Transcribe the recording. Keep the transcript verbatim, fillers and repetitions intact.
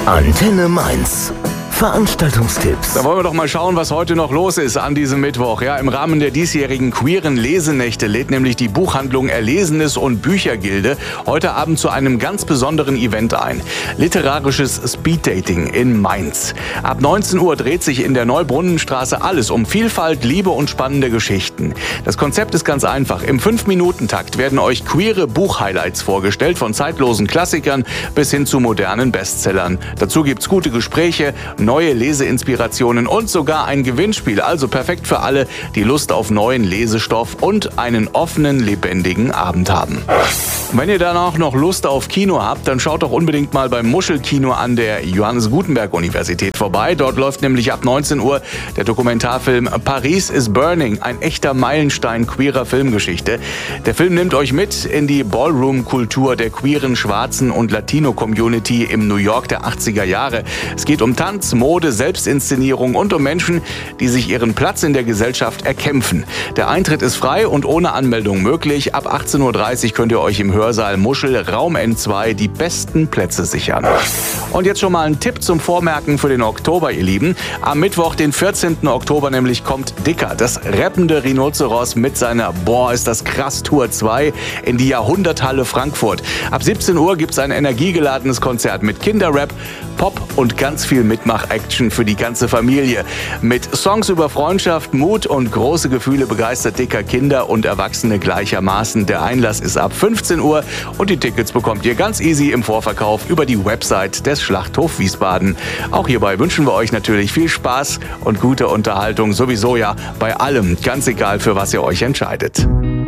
Antenne Mainz. Veranstaltungstipps. Da wollen wir doch mal schauen, was heute noch los ist an diesem Mittwoch. Ja, im Rahmen der diesjährigen queeren Lesenächte lädt nämlich die Buchhandlung Erlesenes und Büchergilde heute Abend zu einem ganz besonderen Event ein. Literarisches Speeddating in Mainz. Ab neunzehn Uhr dreht sich in der Neubrunnenstraße alles um Vielfalt, Liebe und spannende Geschichten. Das Konzept ist ganz einfach. Im fünf Minuten Takt werden euch queere Buchhighlights vorgestellt, von zeitlosen Klassikern bis hin zu modernen Bestsellern. Dazu gibt's gute Gespräche, neue Leseinspirationen und sogar ein Gewinnspiel. Also perfekt für alle, die Lust auf neuen Lesestoff und einen offenen, lebendigen Abend haben. Und wenn ihr danach noch Lust auf Kino habt, dann schaut doch unbedingt mal beim Muschelkino an der Johannes Gutenberg Universität vorbei. Dort läuft nämlich ab neunzehn Uhr der Dokumentarfilm Paris is Burning, ein echter Meilenstein queerer Filmgeschichte. Der Film nimmt euch mit in die Ballroom-Kultur der queeren, schwarzen und Latino-Community im New York der achtziger Jahre. Es geht um Tanz, Mode, Selbstinszenierung und um Menschen, die sich ihren Platz in der Gesellschaft erkämpfen. Der Eintritt ist frei und ohne Anmeldung möglich. Ab achtzehn Uhr dreißig könnt ihr euch im Hörsaal Muschel Raum N zwei die besten Plätze sichern. Und jetzt schon mal ein Tipp zum Vormerken für den Oktober, ihr Lieben. Am Mittwoch, den vierzehnten Oktober nämlich, kommt Dicker, das rappende Rhinoceros mit seiner Boah, ist das krass Tour zwei in die Jahrhunderthalle Frankfurt. Ab siebzehn Uhr gibt's ein energiegeladenes Konzert mit Kinderrap, Pop und ganz viel Mitmach-Action für die ganze Familie. Mit Songs über Freundschaft, Mut und große Gefühle begeistert Dicker Kinder und Erwachsene gleichermaßen. Der Einlass ist ab fünfzehn Uhr und die Tickets bekommt ihr ganz easy im Vorverkauf über die Website des Schlachthof Wiesbaden. Auch hierbei wünschen wir euch natürlich viel Spaß und gute Unterhaltung, sowieso ja bei allem, ganz egal für was ihr euch entscheidet.